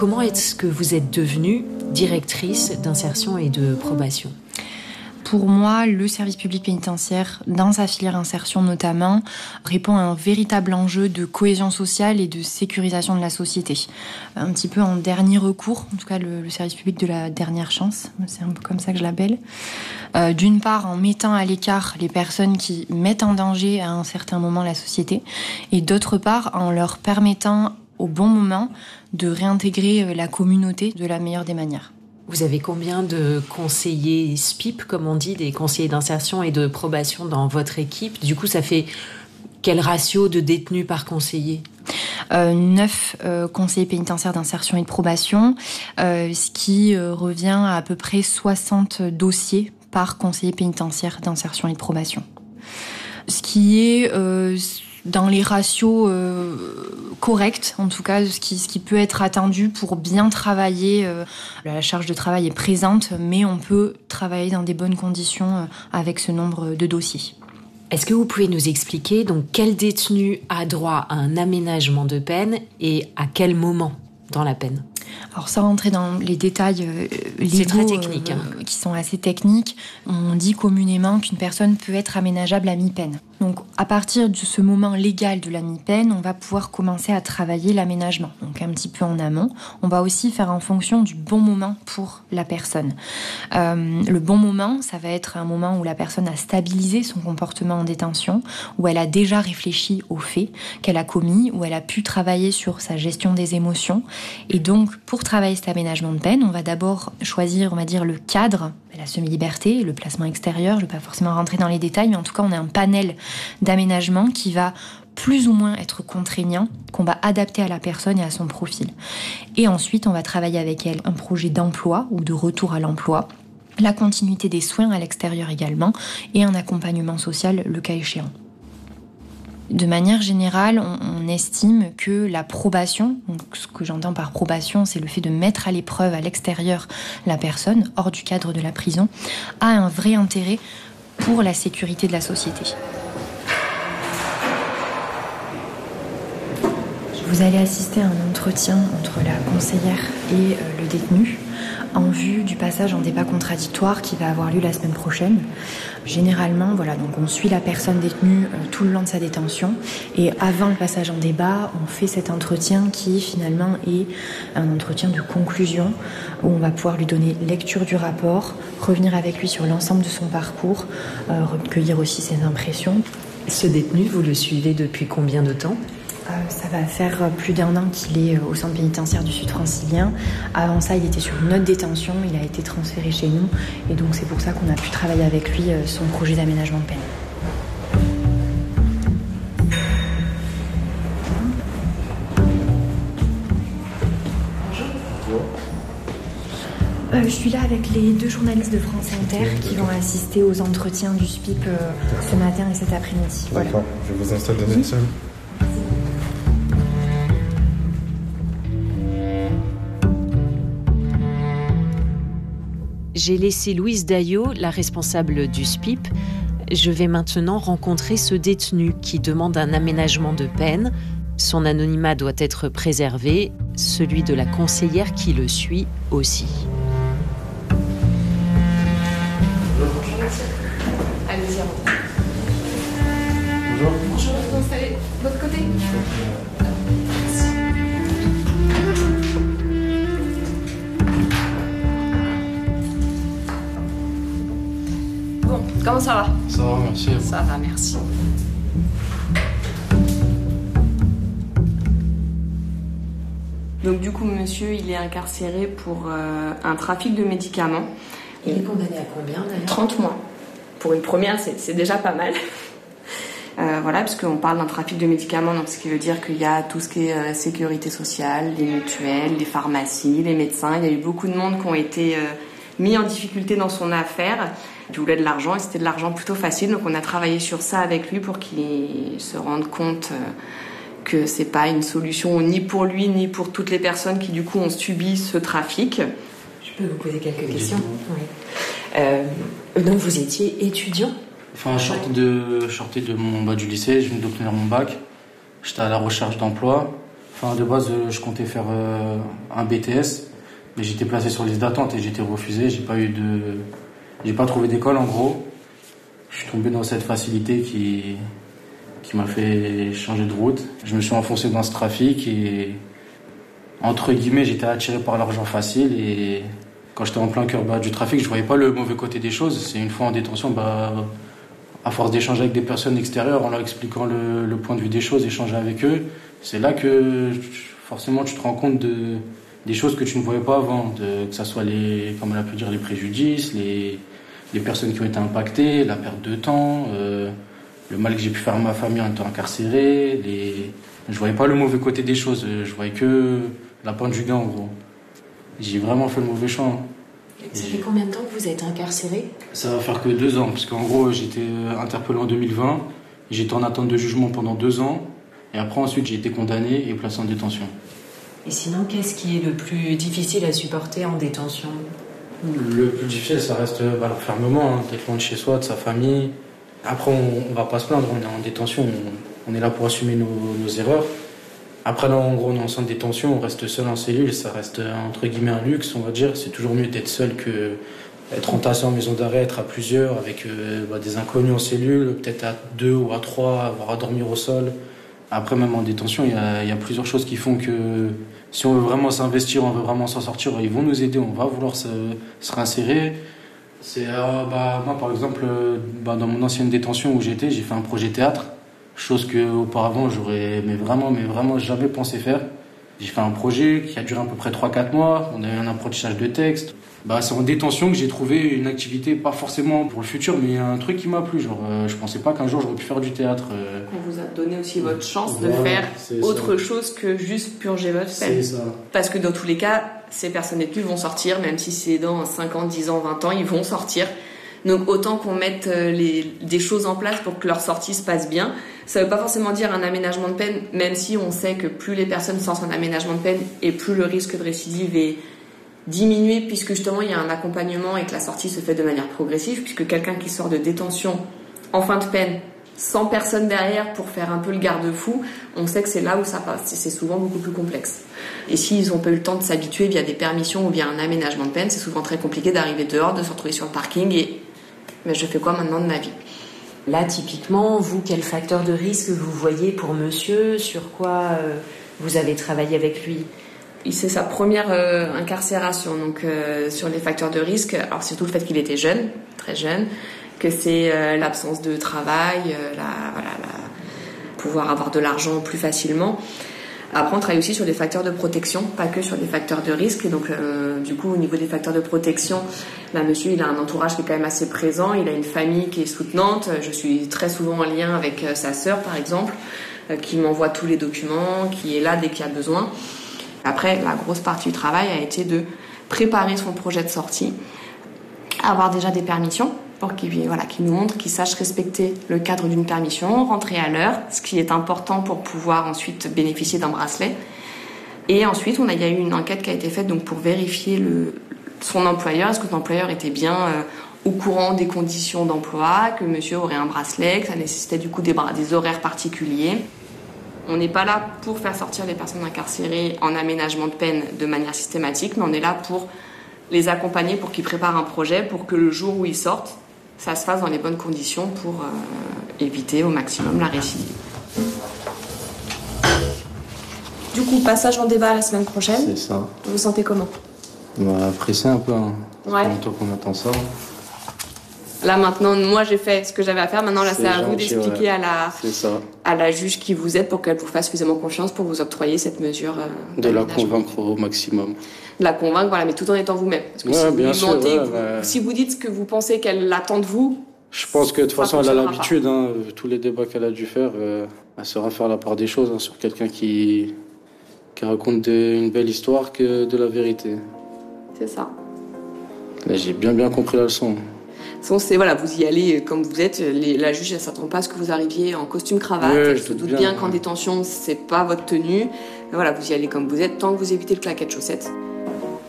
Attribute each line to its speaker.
Speaker 1: comment est-ce que vous êtes devenue directrice d'insertion et de probation ?
Speaker 2: Pour moi, le service public pénitentiaire, dans sa filière insertion notamment, répond à un véritable enjeu de cohésion sociale et de sécurisation de la société. Un petit peu en dernier recours, en tout cas le service public de la dernière chance, c'est un peu comme ça que je l'appelle. D'une part, en mettant à l'écart les personnes qui mettent en danger à un certain moment la société, et d'autre part, en leur permettant au bon moment de réintégrer la communauté de la meilleure des manières.
Speaker 1: Vous avez combien de conseillers SPIP, comme on dit, des conseillers d'insertion et de probation dans votre équipe ? Du coup, ça fait quel ratio de détenus par conseiller ?
Speaker 2: 9 conseillers pénitentiaires d'insertion et de probation, ce qui revient à peu près 60 dossiers par conseiller pénitentiaire d'insertion et de probation. Ce qui est dans les ratios corrects, en tout cas, ce qui peut être attendu pour bien travailler. La charge de travail est présente, mais on peut travailler dans des bonnes conditions avec ce nombre de dossiers.
Speaker 1: Est-ce que vous pouvez nous expliquer donc quel détenu a droit à un aménagement de peine et à quel moment dans la peine ?
Speaker 2: Alors sans rentrer dans les détails légaux,
Speaker 1: c'est très technique,
Speaker 2: qui sont assez techniques, on dit communément qu'une personne peut être aménageable à mi-peine. Donc à partir de ce moment légal de la mi-peine, on va pouvoir commencer à travailler l'aménagement. Donc un petit peu en amont, on va aussi faire en fonction du bon moment pour la personne. Le bon moment, ça va être un moment où la personne a stabilisé son comportement en détention, où elle a déjà réfléchi aux faits qu'elle a commis, où elle a pu travailler sur sa gestion des émotions. Et donc pour travailler cet aménagement de peine, on va d'abord choisir, on va dire, le cadre, la semi-liberté, le placement extérieur. Je ne vais pas forcément rentrer dans les détails, mais en tout cas, on a un panel d'aménagement qui va plus ou moins être contraignant, qu'on va adapter à la personne et à son profil. Et ensuite, on va travailler avec elle un projet d'emploi ou de retour à l'emploi, la continuité des soins à l'extérieur également, et un accompagnement social le cas échéant. De manière générale, on estime que la probation, donc ce que j'entends par probation, c'est le fait de mettre à l'épreuve à l'extérieur la personne, hors du cadre de la prison, a un vrai intérêt pour la sécurité de la société. Vous allez assister à un entretien entre la conseillère et le détenu en vue du passage en débat contradictoire qui va avoir lieu la semaine prochaine. Généralement, voilà, donc on suit la personne détenue tout le long de sa détention et avant le passage en débat, on fait cet entretien qui finalement est un entretien de conclusion où on va pouvoir lui donner lecture du rapport, revenir avec lui sur l'ensemble de son parcours, recueillir aussi ses impressions.
Speaker 1: Ce détenu, vous le suivez depuis combien de temps ?
Speaker 2: Ça va faire plus d'1 an qu'il est au centre pénitentiaire du Sud francilien. Avant ça, il était sur une autre détention, il a été transféré chez nous et donc c'est pour ça qu'on a pu travailler avec lui son projet d'aménagement de peine. Je suis là avec les 2 journalistes de France Inter qui vont assister aux entretiens du SPIP ce matin et cet après-midi.
Speaker 3: D'accord, voilà. Je vous installe de seul.
Speaker 1: J'ai laissé Louise Daillot, la responsable du SPIP. Je vais maintenant rencontrer ce détenu qui demande un aménagement de peine. Son anonymat doit être préservé, celui de la conseillère qui le suit aussi.
Speaker 4: Allez-y.
Speaker 3: Bonjour.
Speaker 4: Bonjour, vous installez de votre côté. Bon, comment ça va ?
Speaker 3: Ça va, merci.
Speaker 4: Ça va, merci. Donc du coup, monsieur, il est incarcéré pour un trafic de médicaments.
Speaker 1: Il est condamné à combien d'ailleurs ?
Speaker 4: 30 mois. Pour une première, c'est déjà pas mal. Voilà, parce qu'on parle d'un trafic de médicaments, donc ce qui veut dire qu'il y a tout ce qui est sécurité sociale, les mutuelles, les pharmacies, les médecins. Il y a eu beaucoup de monde qui ont été mis en difficulté dans son affaire. Il voulait de l'argent et c'était de l'argent plutôt facile, donc on a travaillé sur ça avec lui pour qu'il se rende compte que c'est pas une solution ni pour lui ni pour toutes les personnes qui du coup ont subi ce trafic.
Speaker 1: Je peux vous poser quelques questions ? Oui. Donc vous étiez étudiant ?
Speaker 5: Enfin, je sortais de mon bas du lycée, je venais d'obtenir mon bac. J'étais à la recherche d'emploi. Enfin, de base, je comptais faire un BTS, mais j'étais placé sur liste d'attente et j'ai été refusé. J'ai pas trouvé d'école, en gros. Je suis tombé dans cette facilité qui m'a fait changer de route. Je me suis enfoncé dans ce trafic et, entre guillemets, j'étais attiré par l'argent facile. Et quand j'étais en plein cœur du trafic, je voyais pas le mauvais côté des choses. C'est une fois en détention, à force d'échanger avec des personnes extérieures, en leur expliquant le point de vue des choses, échanger avec eux, c'est là que forcément tu te rends compte des choses que tu ne voyais pas avant, que ça soit comme on a pu dire, les préjudices, les personnes qui ont été impactées, la perte de temps, le mal que j'ai pu faire à ma famille en étant incarcéré. Je voyais pas le mauvais côté des choses, je voyais que la pointe du gain, en gros. J'ai vraiment fait le mauvais choix.
Speaker 1: Ça fait combien de temps que vous êtes incarcéré ?
Speaker 5: Ça va faire que 2 ans, parce qu'en gros, j'étais interpellé en 2020, j'étais en attente de jugement pendant 2 ans, et après, ensuite, j'ai été condamné et placé en détention.
Speaker 1: Et sinon, qu'est-ce qui est le plus difficile à supporter en détention ?
Speaker 5: Le plus difficile, ça reste l'enfermement, d'être loin de chez soi, de sa famille. Après, on va pas se plaindre, on est en détention, on est là pour assumer nos erreurs. Après, là, en gros, on est en centre de détention, on reste seul en cellule, ça reste entre guillemets un luxe, on va dire. C'est toujours mieux d'être seul que être entassé en maison d'arrêt, être à plusieurs, avec des inconnus en cellule, peut-être à 2 ou à 3, avoir à dormir au sol. Après, même en détention, il y a plusieurs choses qui font que si on veut vraiment s'investir, on veut vraiment s'en sortir, ils vont nous aider, on va vouloir se réinsérer. Moi, par exemple, dans mon ancienne détention où j'étais, j'ai fait un projet théâtre. Chose qu'auparavant, j'aurais vraiment jamais pensé faire. J'ai fait un projet qui a duré à peu près 3-4 mois. On a eu un apprentissage de texte. C'est en détention que j'ai trouvé une activité, pas forcément pour le futur, mais un truc qui m'a plu. Je pensais pas qu'un jour j'aurais pu faire du théâtre.
Speaker 4: On vous a donné aussi votre chance de faire autre chose que juste purger votre peine.
Speaker 5: C'est ça.
Speaker 4: Parce que dans tous les cas, ces personnes détenues vont sortir, même si c'est dans 5 ans, 10 ans, 20 ans, ils vont sortir. Donc autant qu'on mette des choses en place pour que leur sortie se passe bien. Ça veut pas forcément dire un aménagement de peine, même si on sait que plus les personnes sortent en aménagement de peine et plus le risque de récidive est diminué, puisque justement il y a un accompagnement et que la sortie se fait de manière progressive, puisque quelqu'un qui sort de détention en fin de peine, sans personne derrière pour faire un peu le garde-fou, on sait que c'est là où ça passe, c'est souvent beaucoup plus complexe. Et s'ils n'ont pas eu le temps de s'habituer via des permissions ou via un aménagement de peine, c'est souvent très compliqué d'arriver dehors, de se retrouver sur le parking et mais je fais quoi maintenant de ma vie ?
Speaker 1: Là, typiquement, vous, quel facteur de risque vous voyez pour monsieur ? Sur quoi vous avez travaillé avec lui ?
Speaker 4: C'est sa première incarcération, donc sur les facteurs de risque, alors surtout le fait qu'il était jeune, très jeune, que c'est l'absence de travail, pouvoir avoir de l'argent plus facilement. Après, on travaille aussi sur des facteurs de protection, pas que sur des facteurs de risque. Et donc, du coup, au niveau des facteurs de protection, là, monsieur, il a un entourage qui est quand même assez présent. Il a une famille qui est soutenante. Je suis très souvent en lien avec sa sœur, par exemple, qui m'envoie tous les documents, qui est là dès qu'il y a besoin. Après, la grosse partie du travail a été de préparer son projet de sortie, avoir déjà des permissions, pour qu'il nous montre, qu'il sache respecter le cadre d'une permission, rentrer à l'heure, ce qui est important pour pouvoir ensuite bénéficier d'un bracelet. Et ensuite, il y a eu une enquête qui a été faite donc, pour vérifier son employeur, est-ce que l'employeur était bien au courant des conditions d'emploi, que monsieur aurait un bracelet, que ça nécessitait du coup des horaires particuliers. On n'est pas là pour faire sortir les personnes incarcérées en aménagement de peine de manière systématique, mais on est là pour les accompagner, pour qu'ils préparent un projet, pour que le jour où ils sortent, ça se fasse dans les bonnes conditions pour éviter au maximum la récidive. Du coup, passage en débat la semaine prochaine.
Speaker 5: C'est ça.
Speaker 4: Vous vous sentez comment ?
Speaker 5: Pressé un peu, hein.
Speaker 4: Ouais.
Speaker 5: Ça fait longtemps qu'on attend ça.
Speaker 4: Là maintenant, moi j'ai fait ce que j'avais à faire. Maintenant là, c'est à vous d'expliquer
Speaker 5: ouais.
Speaker 4: à la juge qui vous êtes pour qu'elle vous fasse suffisamment confiance pour vous octroyer cette mesure.
Speaker 5: De la convaincre au maximum.
Speaker 4: De la convaincre, voilà, mais tout en étant vous-même. Parce que si vous lui mentez, si vous dites ce que vous pensez qu'elle attend de vous.
Speaker 5: Je pense que de toute façon, elle a l'habitude. Hein, tous les débats qu'elle a dû faire, elle saura faire la part des choses hein, sur quelqu'un qui raconte une belle histoire que de la vérité.
Speaker 4: C'est ça.
Speaker 5: Là, j'ai bien compris la leçon.
Speaker 4: Vous y allez comme vous êtes. La juge, elle s'attend pas à ce que vous arriviez en costume cravate.
Speaker 5: Ouais,
Speaker 4: elle se doute bien qu'en détention, c'est pas votre tenue. Mais voilà, vous y allez comme vous êtes, tant que vous évitez le claquet de chaussettes.